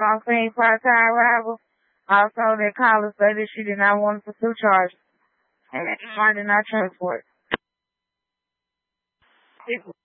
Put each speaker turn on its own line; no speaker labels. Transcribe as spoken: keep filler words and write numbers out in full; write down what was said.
on-scene part-time rival. Also, that caller stated she did not want to pursue charges, and I did not transport.